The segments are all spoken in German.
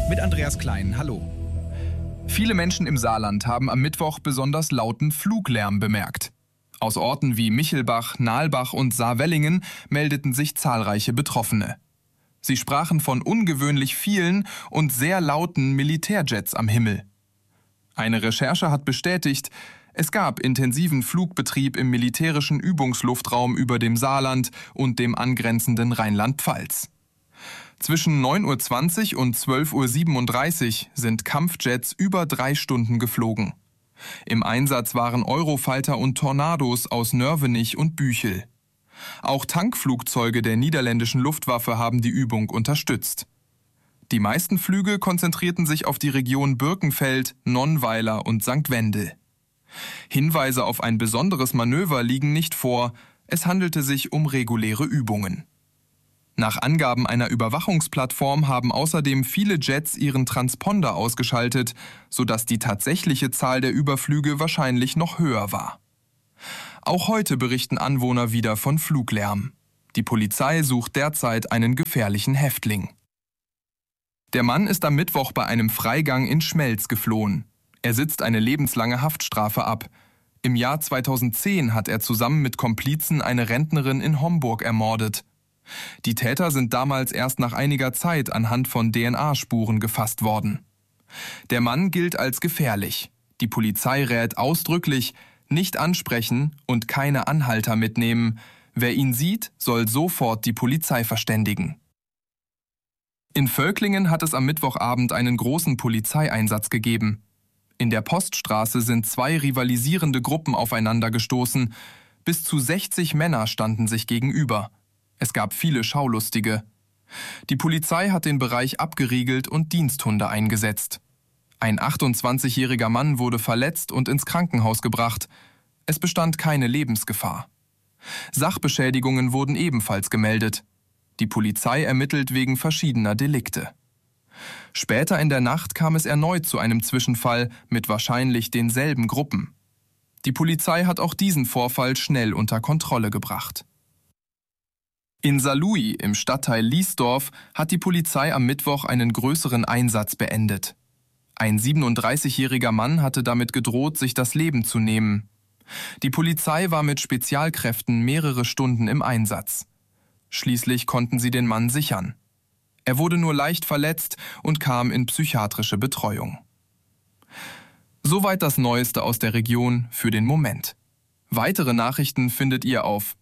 Mit Andreas Klein, hallo. Viele Menschen im Saarland haben am Mittwoch besonders lauten Fluglärm bemerkt. Aus Orten wie Michelbach, Nalbach und Saarwellingen meldeten sich zahlreiche Betroffene. Sie sprachen von ungewöhnlich vielen und sehr lauten Militärjets am Himmel. Eine Recherche hat bestätigt, es gab intensiven Flugbetrieb im militärischen Übungsluftraum über dem Saarland und dem angrenzenden Rheinland-Pfalz. Zwischen 9:20 Uhr und 12:37 Uhr sind Kampfjets über 3 Stunden geflogen. Im Einsatz waren Eurofighter und Tornados aus Nörvenich und Büchel. Auch Tankflugzeuge der niederländischen Luftwaffe haben die Übung unterstützt. Die meisten Flüge konzentrierten sich auf die Region Birkenfeld, Nonnweiler und St. Wendel. Hinweise auf ein besonderes Manöver liegen nicht vor, es handelte sich um reguläre Übungen. Nach Angaben einer Überwachungsplattform haben außerdem viele Jets ihren Transponder ausgeschaltet, sodass die tatsächliche Zahl der Überflüge wahrscheinlich noch höher war. Auch heute berichten Anwohner wieder von Fluglärm. Die Polizei sucht derzeit einen gefährlichen Häftling. Der Mann ist am Mittwoch bei einem Freigang in Schmelz geflohen. Er sitzt eine lebenslange Haftstrafe ab. Im Jahr 2010 hat er zusammen mit Komplizen eine Rentnerin in Homburg ermordet. Die Täter sind damals erst nach einiger Zeit anhand von DNA-Spuren gefasst worden. Der Mann gilt als gefährlich. Die Polizei rät ausdrücklich, nicht ansprechen und keine Anhalter mitnehmen. Wer ihn sieht, soll sofort die Polizei verständigen. In Völklingen hat es am Mittwochabend einen großen Polizeieinsatz gegeben. In der Poststraße sind 2 rivalisierende Gruppen aufeinander gestoßen. Bis zu 60 Männer standen sich gegenüber. Es gab viele Schaulustige. Die Polizei hat den Bereich abgeriegelt und Diensthunde eingesetzt. Ein 28-jähriger Mann wurde verletzt und ins Krankenhaus gebracht. Es bestand keine Lebensgefahr. Sachbeschädigungen wurden ebenfalls gemeldet. Die Polizei ermittelt wegen verschiedener Delikte. Später in der Nacht kam es erneut zu einem Zwischenfall mit wahrscheinlich denselben Gruppen. Die Polizei hat auch diesen Vorfall schnell unter Kontrolle gebracht. In Saarlouis im Stadtteil Liesdorf hat die Polizei am Mittwoch einen größeren Einsatz beendet. Ein 37-jähriger Mann hatte damit gedroht, sich das Leben zu nehmen. Die Polizei war mit Spezialkräften mehrere Stunden im Einsatz. Schließlich konnten sie den Mann sichern. Er wurde nur leicht verletzt und kam in psychiatrische Betreuung. Soweit das Neueste aus der Region für den Moment. Weitere Nachrichten findet ihr auf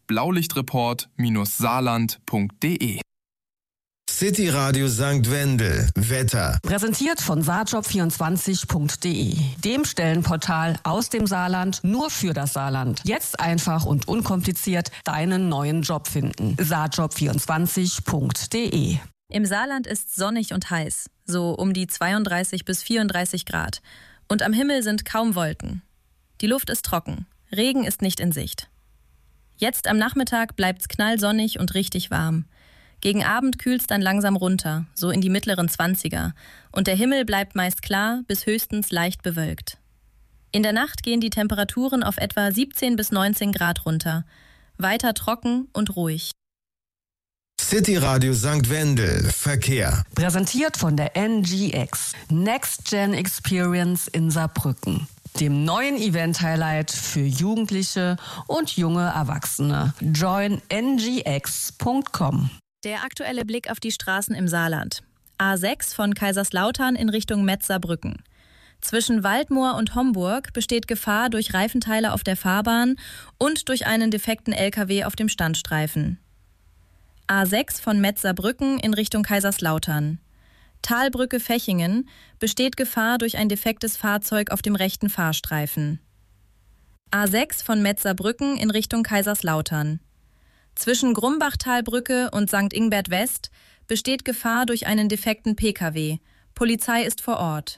blaulichtreport-saarland.de. City Radio St. Wendel. Wetter. Präsentiert von saarjob24.de, dem Stellenportal aus dem Saarland nur für das Saarland. Jetzt einfach und unkompliziert deinen neuen Job finden. saarjob24.de. Im Saarland ist sonnig und heiß, so um die 32 bis 34 Grad. Und am Himmel sind kaum Wolken. Die Luft ist trocken. Regen ist nicht in Sicht. Jetzt am Nachmittag bleibt's knallsonnig und richtig warm. Gegen Abend kühlt's dann langsam runter, so in die mittleren 20er. Und der Himmel bleibt meist klar bis höchstens leicht bewölkt. In der Nacht gehen die Temperaturen auf etwa 17 bis 19 Grad runter. Weiter trocken und ruhig. City Radio St. Wendel. Verkehr. Präsentiert von der NGX, Next Gen Experience in Saarbrücken, dem neuen Event-Highlight für Jugendliche und junge Erwachsene. Join ngx.com. Der aktuelle Blick auf die Straßen im Saarland. A6 von Kaiserslautern in Richtung Metz-Saarbrücken. Zwischen Waldmoor und Homburg besteht Gefahr durch Reifenteile auf der Fahrbahn und durch einen defekten LKW auf dem Standstreifen. A6 von Metz-Saarbrücken in Richtung Kaiserslautern. Talbrücke Fechingen besteht Gefahr durch ein defektes Fahrzeug auf dem rechten Fahrstreifen. A6 von Metz-Saarbrücken in Richtung Kaiserslautern. Zwischen Grumbachtalbrücke und St. Ingbert West besteht Gefahr durch einen defekten Pkw. Polizei ist vor Ort.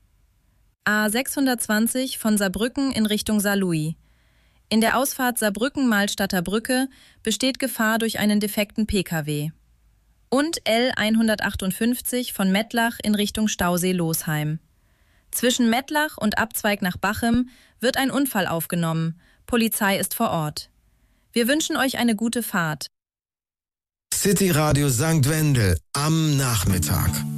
A620 von Saarbrücken in Richtung Saarlouis. In der Ausfahrt Saarbrücken-Malstadter Brücke besteht Gefahr durch einen defekten Pkw. Und L158 von Mettlach in Richtung Stausee-Losheim. Zwischen Mettlach und Abzweig nach Bachem wird ein Unfall aufgenommen. Polizei ist vor Ort. Wir wünschen euch eine gute Fahrt. City Radio St. Wendel am Nachmittag.